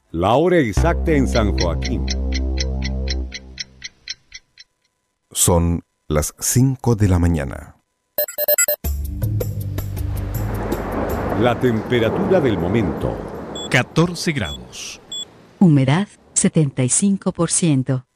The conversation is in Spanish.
La hora exacta en San Joaquín. Son las 5 de la mañana. La temperatura del momento. 14 grados. Humedad 75%.